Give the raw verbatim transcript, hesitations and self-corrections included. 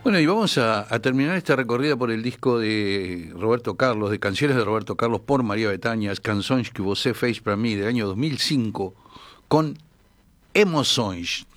Bueno, y vamos a, a terminar esta recorrida por el disco de Roberto Carlos, de canciones de Roberto Carlos por María Bethânia, Canções que você fez para mí, del año dos mil cinco, con Emoções.